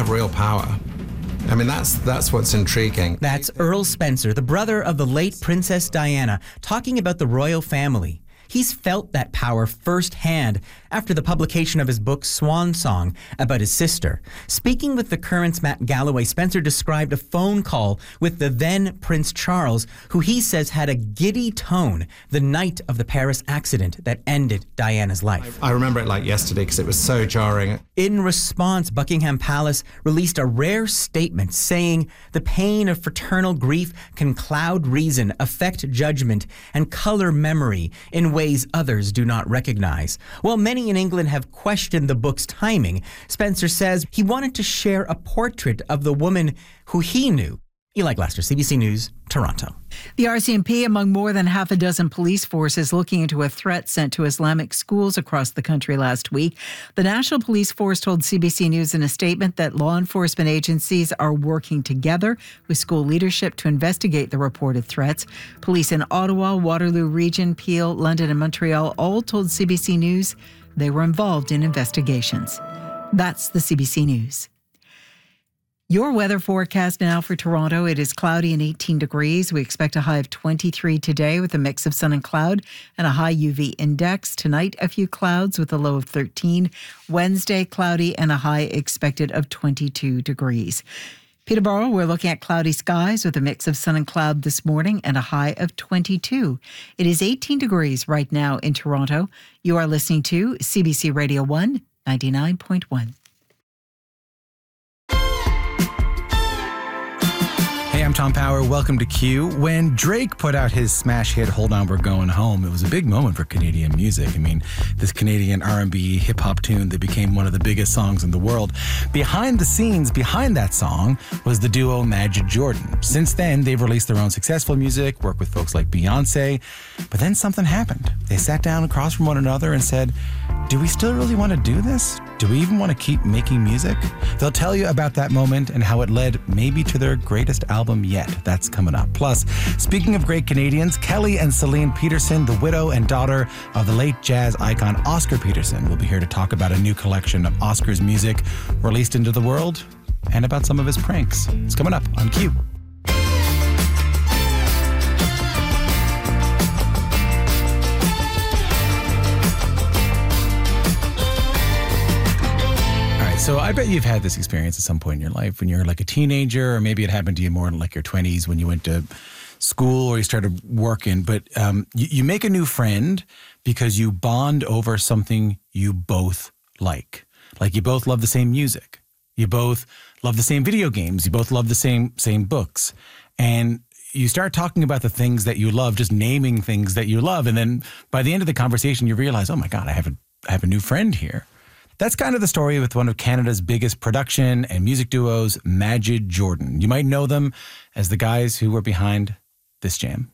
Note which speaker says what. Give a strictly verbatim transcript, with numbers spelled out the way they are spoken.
Speaker 1: have real power. I mean, that's that's what's intriguing.
Speaker 2: That's Earl Spencer, the brother of the late Princess Diana, talking about the royal family. He's felt that power firsthand after the publication of his book Swan Song about his sister. Speaking with The Current's Matt Galloway, Spencer described a phone call with the then Prince Charles, who he says had a giddy tone the night of the Paris accident that ended Diana's life.
Speaker 1: I remember it like yesterday because it was so jarring.
Speaker 2: In response, Buckingham Palace released a rare statement saying the pain of fraternal grief can cloud reason, affect judgment, and color memory in ways ways others do not recognize. While many in England have questioned the book's timing, Spencer says he wanted to share a portrait of the woman who he knew. Eli Glaster, C B C News, Toronto.
Speaker 3: The R C M P, among more than half a dozen police forces looking into a threat sent to Islamic schools across the country last week. The National Police Force told C B C News in a statement that law enforcement agencies are working together with school leadership to investigate the reported threats. Police in Ottawa, Waterloo Region, Peel, London and Montreal all told C B C News they were involved in investigations. That's the C B C News. Your weather forecast now for Toronto. It is cloudy and eighteen degrees. We expect a high of twenty-three today with a mix of sun and cloud and a high U V index. Tonight, a few clouds with a low of thirteen. Wednesday, cloudy and a high expected of twenty-two degrees. Peterborough, we're looking at cloudy skies with a mix of sun and cloud this morning and a high of twenty-two. It is eighteen degrees right now in Toronto. You are listening to C B C Radio one, ninety-nine point one.
Speaker 4: Hey, I'm Tom Power. Welcome to Q. When Drake put out his smash hit, Hold On, We're Going Home, it was a big moment for Canadian music. I mean, this Canadian R and B hip-hop tune that became one of the biggest songs in the world. Behind the scenes, behind that song, was the duo Majid Jordan. Since then, they've released their own successful music, worked with folks like Beyonce. But then something happened. They sat down across from one another and said, do we still really want to do this? Do we even want to keep making music? They'll tell you about that moment and how it led maybe to their greatest album yet. That's coming up. Plus, speaking of great Canadians, Kelly and Celine Peterson, the widow and daughter of the late jazz icon Oscar Peterson, will be here to talk about a new collection of Oscar's music released into the world and about some of his pranks. It's coming up on Q. So I bet you've had this experience at some point in your life when you're like a teenager, or maybe it happened to you more in like your twenties when you went to school or you started working. But um, you, you make a new friend because you bond over something you both like. Like you both love the same music. You both love the same video games. You both love the same same books. And you start talking about the things that you love, just naming things that you love. And then by the end of the conversation, you realize, oh my God, I have a, I have a new friend here. That's kind of the story with one of Canada's biggest production and music duos, Majid Jordan. You might know them as the guys who were behind this jam.